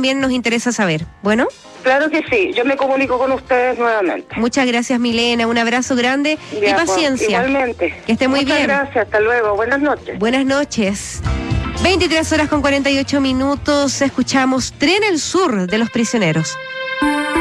también nos interesa saber. Bueno. Claro que sí, yo me comunico con ustedes nuevamente. Muchas gracias, Milena, un abrazo grande y paciencia. Pues, igualmente. Que esté muy bien. Muchas gracias, hasta luego, buenas noches. Buenas noches. 23 horas con 48 minutos, escuchamos Tren El Sur de Los Prisioneros.